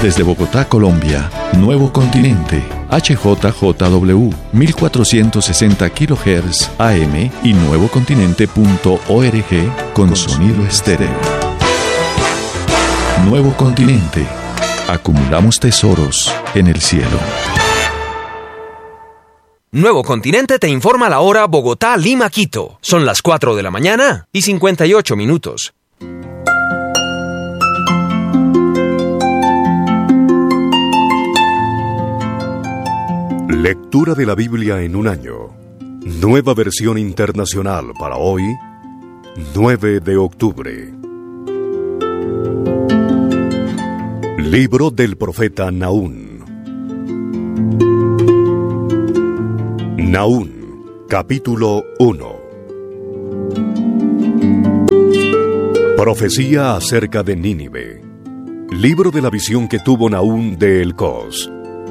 Desde Bogotá, Colombia, Nuevo Continente, HJJW, 1460 kHz AM y nuevocontinente.org con sonido estéreo. Nuevo Continente. Acumulamos tesoros en el cielo. Nuevo Continente te informa la hora Bogotá, Lima, Quito. Son las 4 de la mañana y 58 minutos. Lectura de la Biblia en un año. Nueva versión internacional para hoy, 9 de octubre. Libro del profeta Nahum. Nahum, capítulo 1. Profecía acerca de Nínive. Libro de la visión que tuvo Nahum de Elcós.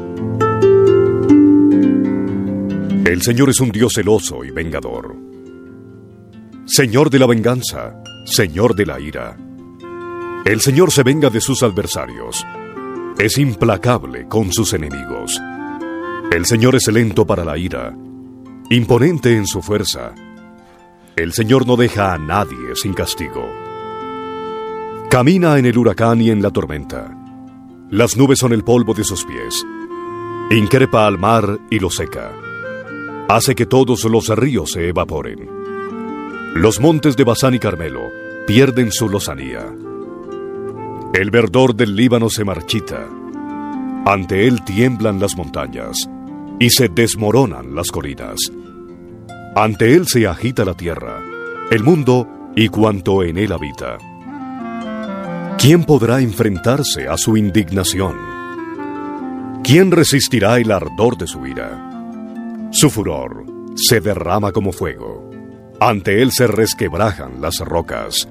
El Señor es un Dios celoso y vengador. Señor de la venganza, Señor de la ira. El Señor se venga de sus adversarios. Es implacable con sus enemigos. El Señor es lento para la ira, imponente en su fuerza. El Señor no deja a nadie sin castigo. Camina en el huracán y en la tormenta. Las nubes son el polvo de sus pies. Increpa al mar y lo seca. Hace que todos los ríos se evaporen. Los montes de Basán y Carmelo pierden su lozanía. El verdor del Líbano se marchita. Ante él tiemblan las montañas y se desmoronan las colinas. Ante él se agita la tierra, el mundo y cuanto en él habita. ¿Quién podrá enfrentarse a su indignación? ¿Quién resistirá el ardor de su ira? Su furor se derrama como fuego. Ante él se resquebrajan las rocas.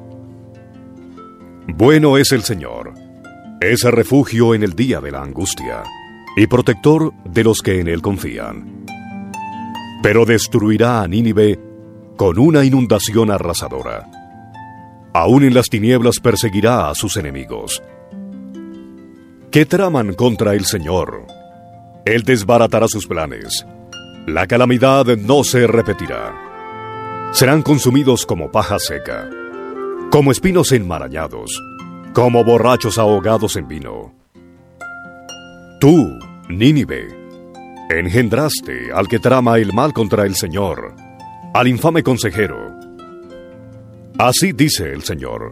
Bueno es el Señor. Es refugio en el día de la angustia y protector de los que en él confían. Pero destruirá a Nínive con una inundación arrasadora. Aún en las tinieblas perseguirá a sus enemigos. ¿Qué traman contra el Señor? Él desbaratará sus planes. La calamidad no se repetirá. Serán consumidos como paja seca, como espinos enmarañados, como borrachos ahogados en vino. Tú, Nínive, engendraste al que trama el mal contra el Señor, al infame consejero. Así dice el Señor: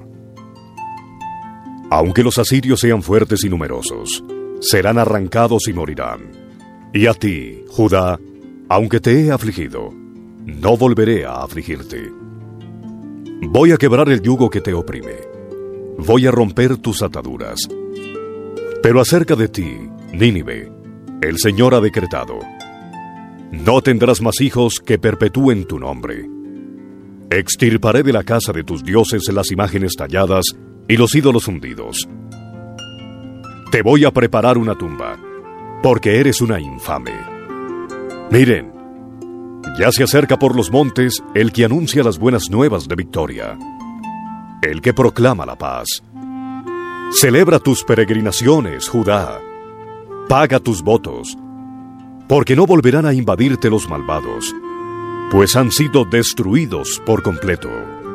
aunque los asirios sean fuertes y numerosos, serán arrancados y morirán. Y a ti, Judá, aunque te he afligido, no volveré a afligirte. Voy a quebrar el yugo que te oprime. Voy a romper tus ataduras. Pero acerca de ti, Nínive, el Señor ha decretado: no tendrás más hijos que perpetúen tu nombre. Extirparé de la casa de tus dioses las imágenes talladas y los ídolos hundidos. Te voy a preparar una tumba, porque eres una infame. Miren, ya se acerca por los montes el que anuncia las buenas nuevas de victoria, el que proclama la paz. Celebra tus peregrinaciones, Judá. Paga tus votos, porque no volverán a invadirte los malvados, pues han sido destruidos por completo.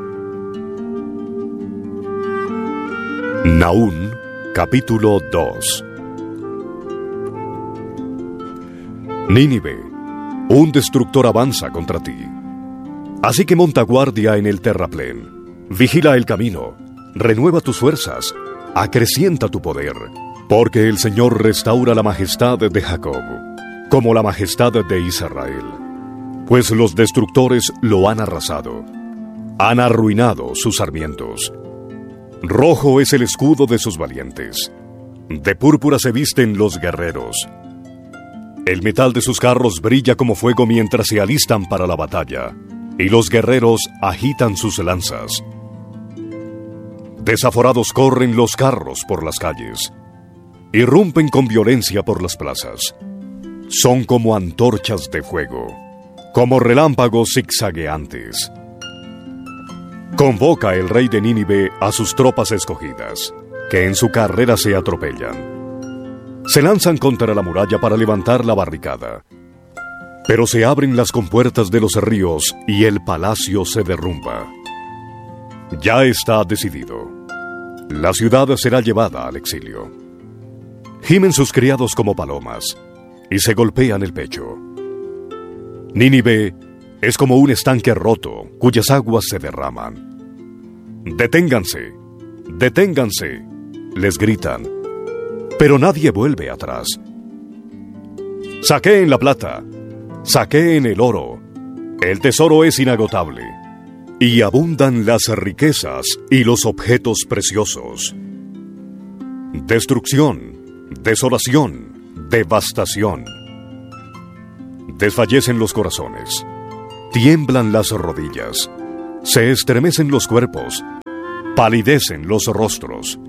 Nahum, capítulo 2. Nínive, un destructor avanza contra ti. Así que monta guardia en el terraplén, vigila el camino, renueva tus fuerzas, acrecienta tu poder, porque el Señor restaura la majestad de Jacob, como la majestad de Israel. Pues los destructores lo han arrasado, han arruinado sus sarmientos. Rojo es el escudo de sus valientes, de púrpura se visten los guerreros. El metal de sus carros brilla como fuego mientras se alistan para la batalla, y los guerreros agitan sus lanzas. Desaforados corren los carros por las calles, irrumpen con violencia por las plazas. Son como antorchas de fuego, como relámpagos zigzagueantes. Convoca el rey de Nínive a sus tropas escogidas, que en su carrera se atropellan. Se lanzan contra la muralla para levantar la barricada. Pero se abren las compuertas de los ríos y el palacio se derrumba. Ya está decidido. La ciudad será llevada al exilio. Gimen sus criados como palomas y se golpean el pecho. Nínive es como un estanque roto cuyas aguas se derraman. ¡Deténganse! ¡Deténganse!, les gritan, pero nadie vuelve atrás. Saqueen la plata, saqueen el oro, el tesoro es inagotable, y abundan las riquezas y los objetos preciosos. Destrucción, desolación, devastación. Desfallecen los corazones, tiemblan las rodillas, se estremecen los cuerpos, palidecen los rostros.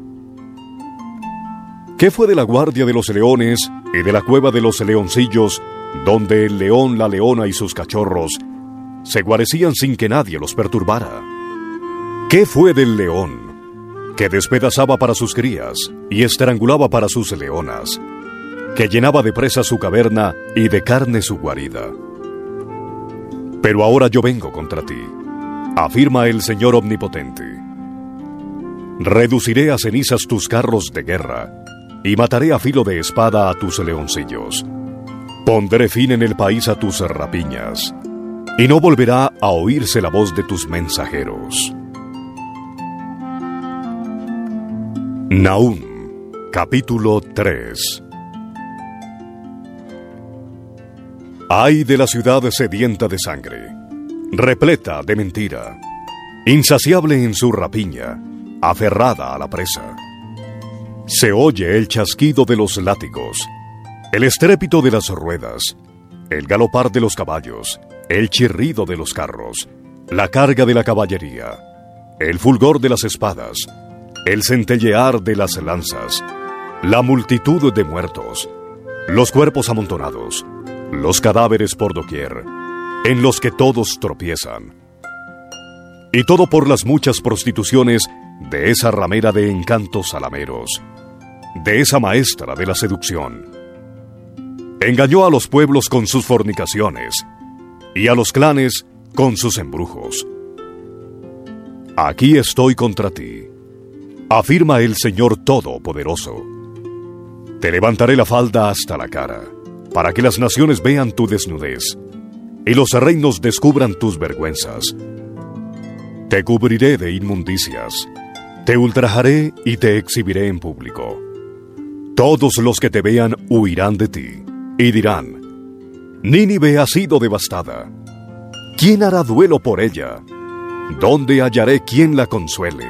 ¿Qué fue de la guardia de los leones y de la cueva de los leoncillos, donde el león, la leona y sus cachorros se guarecían sin que nadie los perturbara? ¿Qué fue del león, que despedazaba para sus crías y estrangulaba para sus leonas, que llenaba de presa su caverna y de carne su guarida? Pero ahora yo vengo contra ti, afirma el Señor Omnipotente. Reduciré a cenizas tus carros de guerra y mataré a filo de espada a tus leoncillos. Pondré fin en el país a tus rapiñas, y no volverá a oírse la voz de tus mensajeros. Nahum, capítulo 3. Ay de la ciudad sedienta de sangre, repleta de mentira, insaciable en su rapiña, aferrada a la presa. Se oye el chasquido de los látigos, el estrépito de las ruedas, el galopar de los caballos, el chirrido de los carros, la carga de la caballería, el fulgor de las espadas, el centellear de las lanzas, la multitud de muertos, los cuerpos amontonados, los cadáveres por doquier, en los que todos tropiezan. Y todo por las muchas prostituciones de esa ramera de encantos salameros, de esa maestra de la seducción. Engañó a los pueblos con sus fornicaciones y a los clanes con sus embrujos. Aquí estoy contra ti, afirma el Señor Todopoderoso. Te levantaré la falda hasta la cara, para que las naciones vean tu desnudez y los reinos descubran tus vergüenzas. Te cubriré de inmundicias, te ultrajaré y te exhibiré en público. Todos los que te vean huirán de ti y dirán: Nínive ha sido devastada. ¿Quién hará duelo por ella? ¿Dónde hallaré quien la consuele?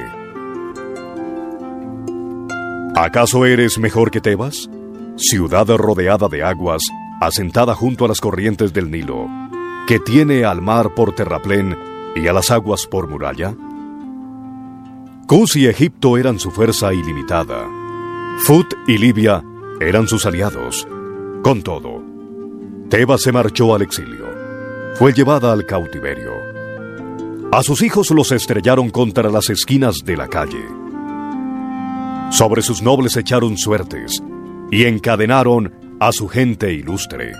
¿Acaso eres mejor que Tebas, ciudad rodeada de aguas, asentada junto a las corrientes del Nilo, que tiene al mar por terraplén y a las aguas por muralla? Cus y Egipto eran su fuerza ilimitada. Fut y Libia eran sus aliados. Con todo, Tebas se marchó al exilio. Fue llevada al cautiverio. A sus hijos los estrellaron contra las esquinas de la calle. Sobre sus nobles echaron suertes y encadenaron a su gente ilustre.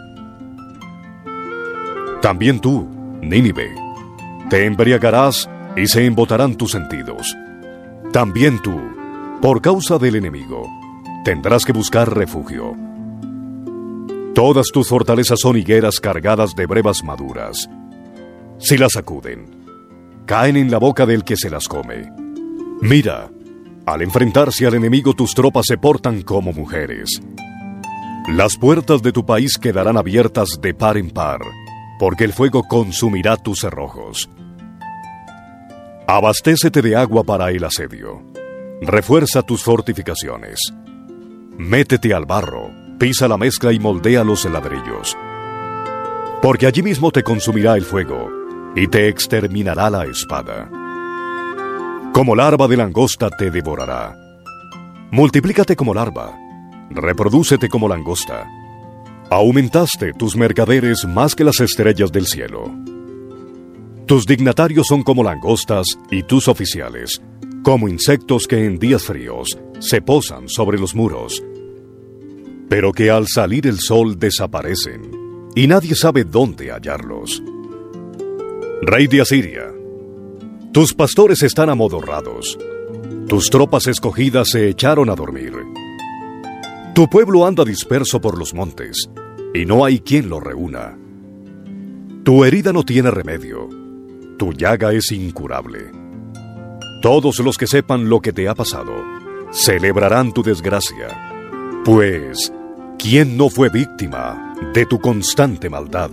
También tú, Nínive, te embriagarás y se embotarán tus sentidos. También tú, por causa del enemigo, tendrás que buscar refugio. Todas tus fortalezas son higueras cargadas de brevas maduras. Si las sacuden, caen en la boca del que se las come. Mira, al enfrentarse al enemigo tus tropas se portan como mujeres. Las puertas de tu país quedarán abiertas de par en par, porque el fuego consumirá tus cerrojos. Abastécete de agua para el asedio. Refuerza tus fortificaciones. Métete al barro, pisa la mezcla y moldea los ladrillos. Porque allí mismo te consumirá el fuego y te exterminará la espada. Como larva de langosta te devorará. Multiplícate como larva, reprodúcete como langosta. Aumentaste tus mercaderes más que las estrellas del cielo. Tus dignatarios son como langostas y tus oficiales, como insectos que en días fríos se posan sobre los muros. pero que al salir el sol desaparecen, y nadie sabe dónde hallarlos. Rey de Asiria, tus pastores están amodorrados, tus tropas escogidas se echaron a dormir. Tu pueblo anda disperso por los montes, y no hay quien lo reúna. Tu herida no tiene remedio, tu llaga es incurable. Todos los que sepan lo que te ha pasado, celebrarán tu desgracia, pues, ¿quién no fue víctima de tu constante maldad?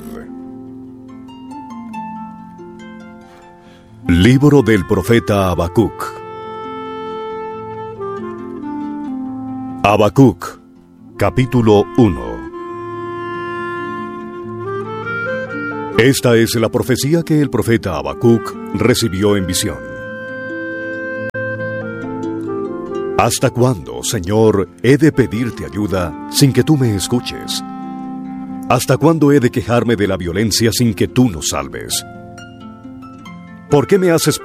Libro del profeta Habacuc. Habacuc, capítulo 1. Esta es la profecía que el profeta Habacuc recibió en visión. ¿Hasta cuándo, Señor, he de pedirte ayuda sin que tú me escuches? ¿Hasta cuándo he de quejarme de la violencia sin que tú nos salves? ¿Por qué me haces